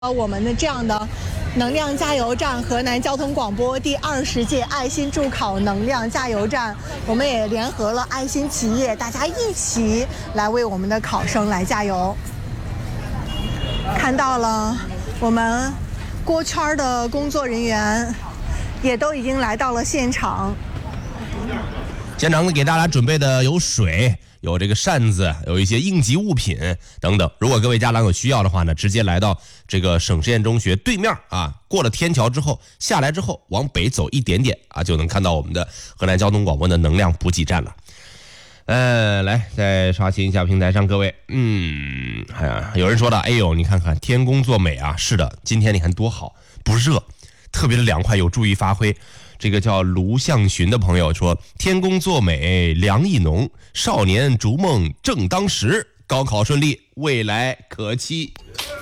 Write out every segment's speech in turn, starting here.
我们的这样的能量加油站，河南交通广播第20届爱心助考能量加油站，我们也联合了爱心企业，大家一起来为我们的考生来加油。看到了我们锅圈的工作人员也都已经来到了现场。 现场给大家准备的有水，有这个扇子，有一些应急物品等等。如果各位家长有需要的话呢，直接来到这个省实验中学对面啊，过了天桥之后下来之后往北走一点点啊，就能看到我们的河南交通广播的能量补给站了。来再刷新一下平台上各位，有人说了，哎呦，你看看天公作美啊，是的，今天你看多好，不热，特别的凉快，有助于发挥。这个叫卢向寻的朋友说，天公作美凉意浓，少年逐梦正当时，高考顺利，未来可期。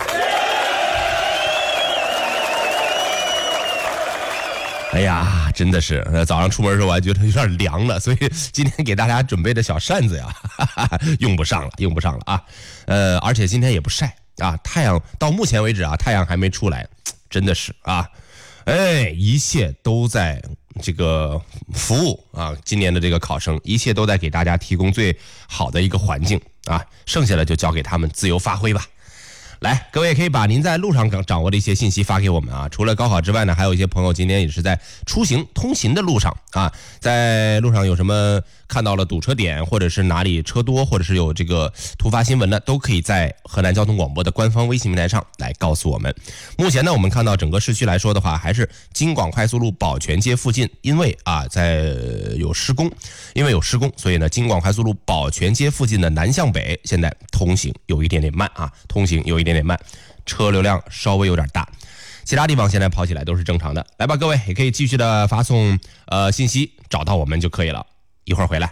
哎呀，真的是早上出门的时候我还觉得有点凉了，所以今天给大家准备的小扇子呀，用不上了啊。而且今天也不晒啊，太阳到目前为止啊，太阳还没出来，真的是啊。一切都在这个服务啊，今年的这个考生，一切都在给大家提供最好的一个环境啊，剩下的就交给他们自由发挥吧。来，各位也可以把您在路上掌握的一些信息发给我们啊。除了高考之外呢，还有一些朋友今天也是在出行通勤的路上啊，在路上有什么看到了堵车点，或者是哪里车多，或者是有这个突发新闻呢，都可以在河南交通广播的官方微信平台上来告诉我们。目前呢，我们看到整个市区来说的话，还是京广快速路宝泉街附近，因为有施工，所以呢，京广快速路宝泉街附近的南向北现在通行有一点点慢啊，车流量稍微有点大，其他地方现在跑起来都是正常的。来吧，各位也可以继续的发送信息，找到我们就可以了。一会儿回来。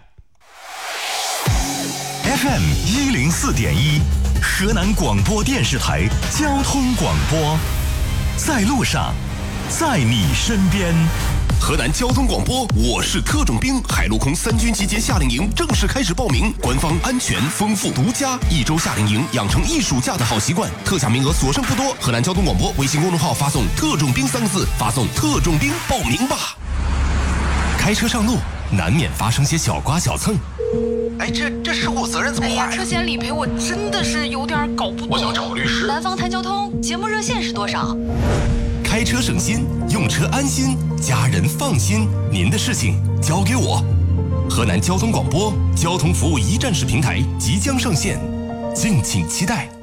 FM 104.1，河南广播电视台交通广播，在路上，在你身边。 河南交通广播，我是特种兵，海陆空3军集结夏令营正式开始报名，官方安全丰富独家，1周夏令营养成一暑假的好习惯，特价名额所剩不多。河南交通广播微信公众号发送特种兵3个字，发送特种兵报名吧。开车上路难免发生些小刮小蹭， 这事故责任怎么划呀？ 车险理赔我真的是有点搞不懂。 我想找个律师。 南方谈交通节目热线是多少？ 开车省心，用车安心，家人放心，您的事情交给我。河南交通广播交通服务一站式平台即将上线，敬请期待。